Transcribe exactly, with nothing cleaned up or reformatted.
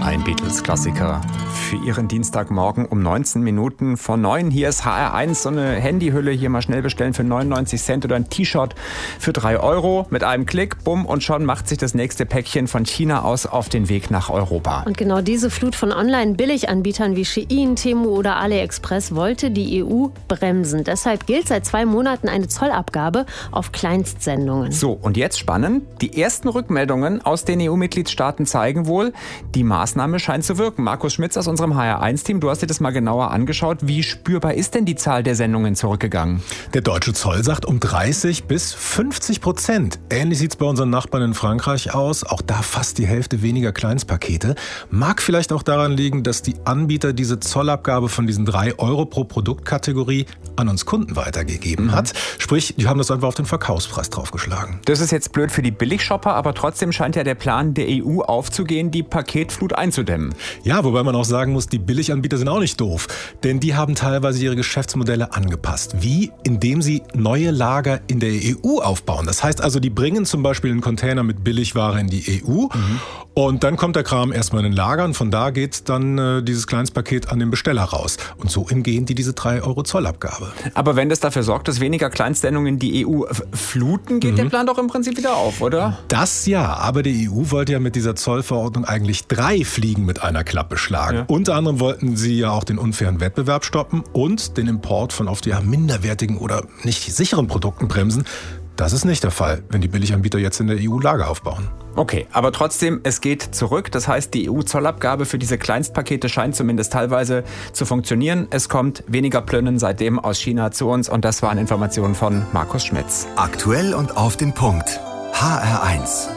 Ein Beatles-Klassiker für Ihren Dienstagmorgen um neunzehn Minuten vor neun. Hier ist H R eins, so eine Handyhülle hier mal schnell bestellen für neunundneunzig Cent oder ein T-Shirt für drei Euro. Mit einem Klick, bumm, und schon macht sich das nächste Päckchen von China aus auf den Weg nach Europa. Und genau diese Flut von Online-Billiganbietern wie Shein, Temu oder AliExpress wollte die E U bremsen. Deshalb gilt seit zwei Monaten eine Zollabgabe auf Kleinstsendungen. So, und jetzt spannend. Die ersten Rückmeldungen aus den E U-Mitgliedstaaten zeigen wohl, die Maßnahme scheint zu wirken. Markus Schmitz aus unserem H R eins Team, du hast dir das mal genauer angeschaut. Wie spürbar ist denn die Zahl der Sendungen zurückgegangen? Der deutsche Zoll sagt um dreißig bis fünfzig Prozent. Ähnlich sieht es bei unseren Nachbarn in Frankreich aus. Auch da fast die Hälfte weniger Kleinstpakete. Mag vielleicht auch daran liegen, dass die Anbieter diese Zollabgabe von diesen drei Euro pro Produktkategorie an uns Kunden weitergegeben mhm. hat. Sprich, die haben das einfach auf den Verkaufspreis draufgeschlagen. Das ist jetzt blöd für die Billigshopper, aber trotzdem scheint ja der Plan der E U aufzugehen, die Paketflut einzudämmen. Ja, wobei man auch sagen muss, die Billiganbieter sind auch nicht doof. Denn die haben teilweise ihre Geschäftsmodelle angepasst. Wie? Indem sie neue Lager in der E U aufbauen. Das heißt also, die bringen zum Beispiel einen Container mit Billigware in die E U mhm. und dann kommt der Kram erstmal in den Lager und von da geht dann äh, dieses Kleinstpaket an den Besteller raus. Und so umgehen die diese drei Euro Zollabgabe. Aber wenn das dafür sorgt, dass weniger Kleinstsendungen die E U fluten, geht mhm. der Plan doch im Prinzip wieder auf, oder? Das ja, aber die E U wollte ja mit dieser Zollverordnung eigentlich drei Fliegen mit einer Klappe schlagen. Ja. Unter anderem wollten sie ja auch den unfairen Wettbewerb stoppen und den Import von oft ja minderwertigen oder nicht sicheren Produkten bremsen. Das ist nicht der Fall, wenn die Billiganbieter jetzt in der E U Lager aufbauen. Okay, aber trotzdem, es geht zurück. Das heißt, die E U-Zollabgabe für diese Kleinstpakete scheint zumindest teilweise zu funktionieren. Es kommt weniger Plönnen seitdem aus China zu uns und das waren Informationen von Markus Schmitz. Aktuell und auf den Punkt. H R eins.